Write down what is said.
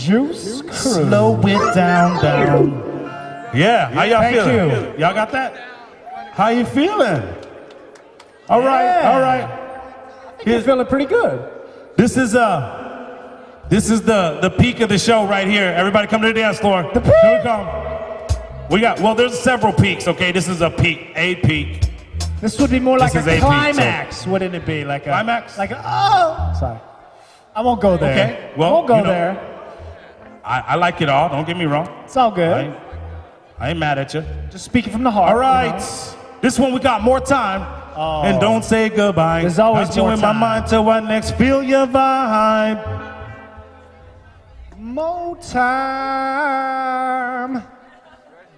Juice Crew. Slow it down. Yeah, how y'all Thank feeling? you. Y'all got that? How you feeling? All right. I think you're feeling pretty good. This is the peak of the show right here. Everybody come to the dance floor. The peak? Here we come. There's several peaks, okay? This is a peak. This would be more like This a is AP, climax, wouldn't it be? Like a Climax? Like sorry. I won't go there. Okay, well, I won't go you know, there. I like it all, don't get me wrong. It's all good. I ain't mad at you. Just speaking from the heart. All right. You know? This one we got more time. Oh. And don't say goodbye. There's always got you more in time. my mind till I next feel your vibe. More time.